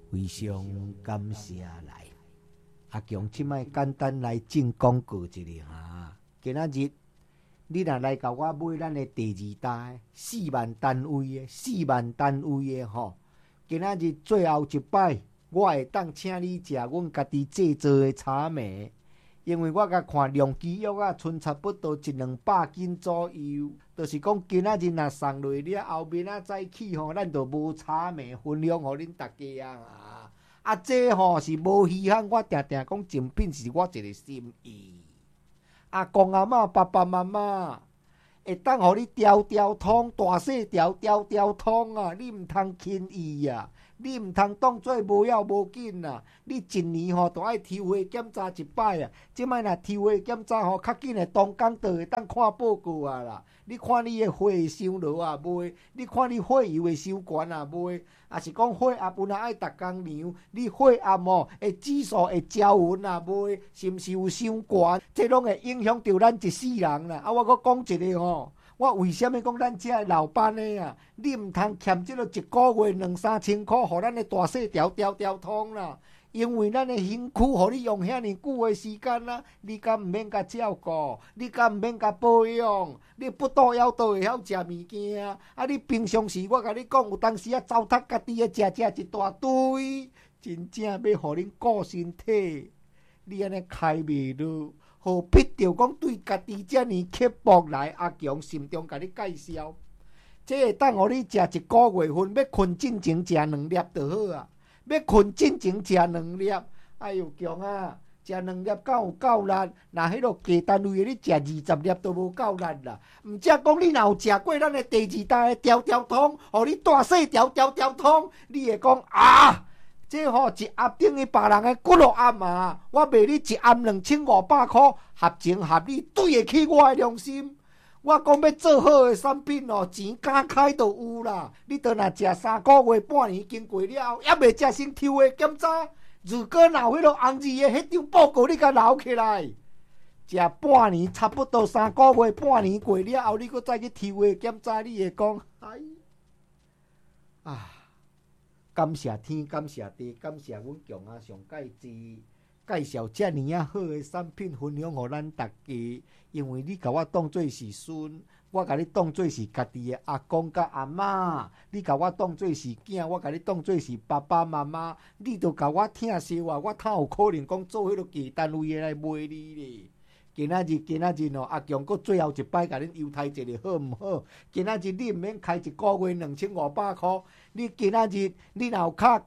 非常感谢来。阿强即摆简单来进广告一下哈。今仔日你若来甲我买咱的第二代4万单位的4万单位的吼，今仔日最后一摆，我会当请你食阮家己制作的茶糜，因为我甲看量基药啊，剩差不多100-200斤左右，就是讲今仔日若送落了，后面仔早起吼，咱就无茶糜分享互恁大家啊！啊，这吼是无稀罕，我定定讲精品是我一个心意。阿公阿嬷、爸爸妈妈会当互你条条通，大细条条条通啊！你毋通轻易啊！你毋通当做无要无紧啊！你一年吼都爱抽血检查一摆啊！即摆若抽血检查吼，较紧的当工就会当看报告啊啦！你看你的血会伤落啊袂？你看你血油会伤悬啊袂？啊是讲血压本来爱逐工量，你血压吼的指数会照匀啊袂？是毋是有伤悬？这拢会影响到咱一世人啦！啊，我阁讲一个吼。我为什么讲咱遮的老板的啊？你毋通欠即落一个月2-3千块，互咱的大细条条条通啦。因为咱的身躯，互你用遐尼久的时间啦，你敢毋免甲照顾？你敢毋免甲保养？你不倒腰都会晓食物件。啊，你平常时我甲你讲，有当时啊糟蹋家己的食一大堆，真正要互恁顾身体，你安尼开袂落。何必着讲对家己遮尔刻薄来？阿强心中甲你介绍，这会当互你食一个月份，要困进前食2粒就好啊！要困进前食2粒，哎呦强啊！食2粒敢有够力？若迄落低单位的你食20粒都无够力啦！毋则讲你若有食过咱的第二代的条条通，互你大细条条条通，你会讲啊！这吼一盒等于别人的骨肉盒嘛，我卖你一盒2500块，合情合理，对得起我的良心。我讲要做好的产品哦，钱敢开就有啦。你倒若食3个月、半年经过了后，还未食先抽的检查，如果若有迄落红字的迄张报告，你甲留起来。食半年，差不多3个月、半年过了后，你搁再去抽的检查，你会讲，哎啊！感谢天，感谢地，感谢阮强啊上介志介绍遮尔啊好的产品分享互咱大家。因为你甲我当作是孙，我甲你当作是家己的阿公甲阿嬷，你甲我当作是囝，我甲你当作是爸爸妈妈，你就甲我疼惜我，我哪有可能讲做迄落大单位的来卖你咧？今仔日哦，阿强搁最后一摆甲恁优待一下好毋好？今仔日你毋免开一个月2500块，你今仔日你若有卡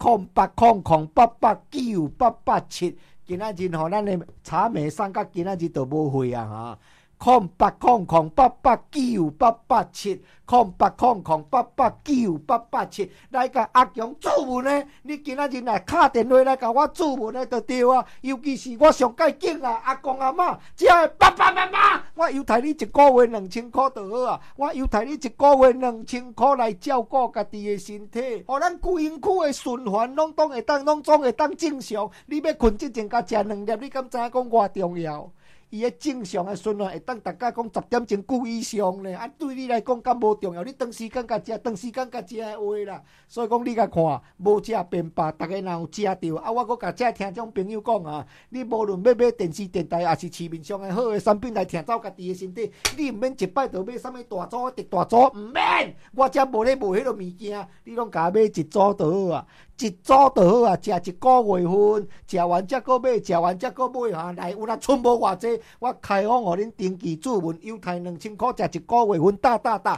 0800889887，今仔日吼咱的茶糜送到今仔日就无货啊哈！0800889887，0800889887，来甲阿强注文呢？你今仔日来敲电话来甲我注文的就对啊！尤其是我上介敬啊，阿公阿嬷，只个爸爸妈妈，我优待你一个月2000块就好啊！我优待你一个月2000块来照顾家己的身体，互咱规身躯的循环拢总会当正常。你要困之前甲食2粒，你敢知影讲偌重要？伊个正常的循环会当大家讲10点钟久以上咧，啊，对你来讲敢无重要？你长时间甲食，长时间甲食的话啦。所以讲你甲看，无食便罢，大家若有食着，啊，我阁甲这听众朋友讲啊，你无论要买电视、电台，也是市面上的好的产品来听走家己的身体，你毋免一摆就买啥物大组、特大组，毋免，我遮无咧卖迄落物件，你拢甲买一组就好啊。一组就好啊，食一个月份，食完才搁买，食完才搁买哈。来，有若剩无偌济，我开放互恁登记注文，优待2000块，食一个月份，打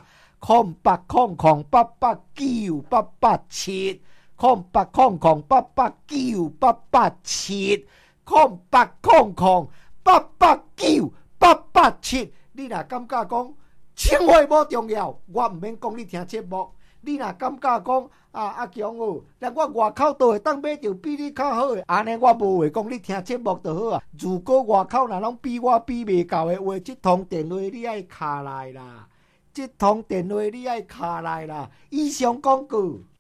0800889887，0800889887，你若感觉讲生活无重要，我毋免讲你听节目。你若感觉讲阿强哦，咱我外口都会当买着比你较好的，安尼我无话讲，你听节目就好啊。如果外口若拢比我比袂到的话，这通电话你爱卡来啦，这通电话你爱卡来啦。以上广告。